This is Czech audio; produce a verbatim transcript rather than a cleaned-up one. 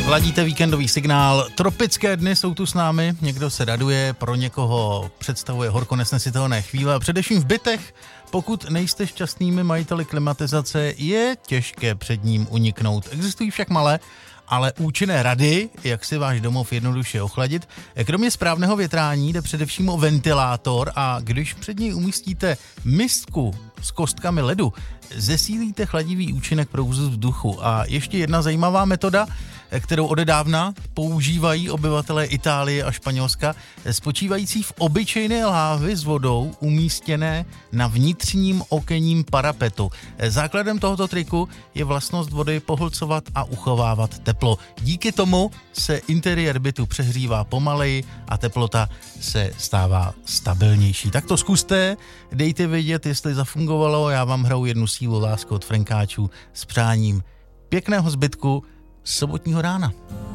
Ladíte víkendový signál. Tropické dny jsou tu s námi. Někdo se raduje, pro někoho představuje horko nesnesitelné chvíle. A především v bytech, pokud nejste šťastnými majiteli klimatizace, je těžké před ním uniknout. Existují však malé, ale účinné rady, jak si váš domov jednoduše ochladit. Kromě správného větrání jde především o ventilátor a když před něj umístíte misku s kostkami ledu, zesílíte chladivý účinek prouzu vzduchu. A ještě jedna zajímavá metoda, kterou odedávna používají obyvatelé Itálie a Španělska, spočívající v obyčejné lávy s vodou umístěné na vnitřním okenním parapetu. Základem tohoto triku je vlastnost vody pohlcovat a uchovávat teplo. Díky tomu se interiér bytu přehřívá pomaleji a teplota se stává stabilnější. Tak to zkuste, dejte vědět, jestli zafungovalo. Já vám hraju jednu sílu lásku od Frankáčů s přáním pěkného zbytku sobotního rána.